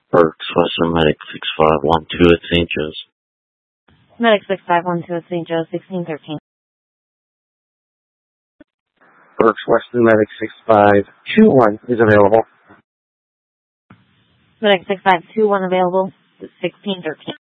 Berks, Western Medic 6512 at St. Joe's. Medic 6512 at St. Joe's, 1613. Berks, Western Medic 6521 is available. Medic 6521 available, 1613.